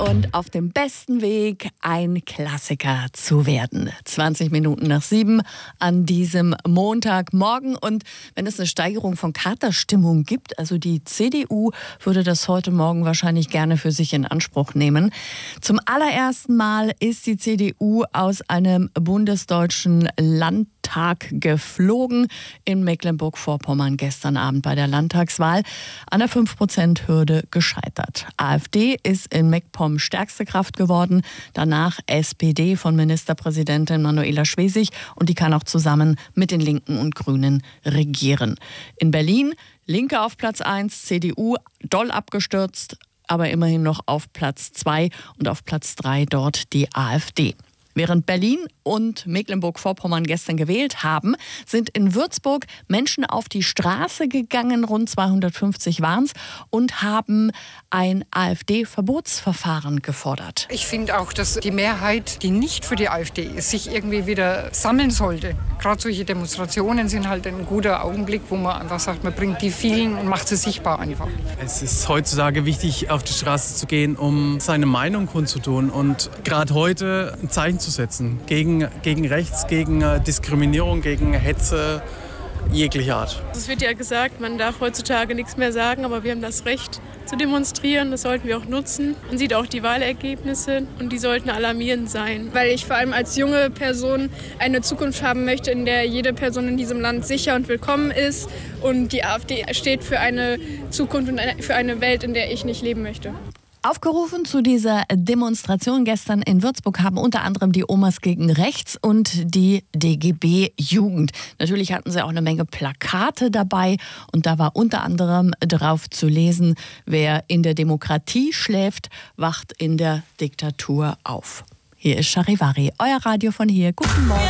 und auf dem besten Weg, ein Klassiker zu werden. 20 Minuten nach 7 an diesem Montagmorgen. Und wenn es eine Steigerung von Katerstimmung gibt, also die CDU würde das heute Morgen wahrscheinlich gerne für sich in Anspruch nehmen. Zum allerersten Mal ist die CDU aus einem bundesdeutschen Landtag geflogen in Mecklenburg-Vorpommern gestern Abend bei der Landtagswahl an der 5%-Hürde gescheitert. AfD ist in MacPom stärkste Kraft geworden, danach SPD von Ministerpräsidentin Manuela Schwesig und die kann auch zusammen mit den Linken und Grünen regieren. In Berlin Linke auf Platz 1, CDU doll abgestürzt, aber immerhin noch auf Platz 2 und auf Platz 3 dort die AfD. Während Berlin und Mecklenburg-Vorpommern gestern gewählt haben, sind in Würzburg Menschen auf die Straße gegangen, rund 250 waren es, und haben ein AfD-Verbotsverfahren gefordert. Ich finde auch, dass die Mehrheit, die nicht für die AfD ist, sich irgendwie wieder sammeln sollte. Gerade solche Demonstrationen sind halt ein guter Augenblick, wo man einfach sagt, man bringt die vielen und macht sie sichtbar einfach. Es ist heutzutage wichtig, auf die Straße zu gehen, um seine Meinung kundzutun und gerade heute ein Zeichen zu setzen gegen Rechts, gegen Diskriminierung, gegen Hetze jeglicher Art. Es wird ja gesagt, man darf heutzutage nichts mehr sagen, aber wir haben das Recht zu demonstrieren, das sollten wir auch nutzen. Man sieht auch die Wahlergebnisse und die sollten alarmierend sein. Weil ich vor allem als junge Person eine Zukunft haben möchte, in der jede Person in diesem Land sicher und willkommen ist. Und die AfD steht für eine Zukunft und für eine Welt, in der ich nicht leben möchte. Aufgerufen zu dieser Demonstration gestern in Würzburg haben unter anderem die Omas gegen Rechts und die DGB Jugend. Natürlich hatten sie auch eine Menge Plakate dabei und da war unter anderem drauf zu lesen: Wer in der Demokratie schläft, wacht in der Diktatur auf. Hier ist Charivari, euer Radio von hier. Guten Morgen.